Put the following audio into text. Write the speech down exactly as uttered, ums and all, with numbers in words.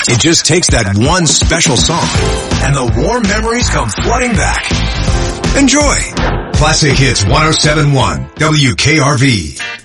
It just takes that one special song, and the warm memories come flooding back. Enjoy. Classic Hits one oh seven point one W K R V.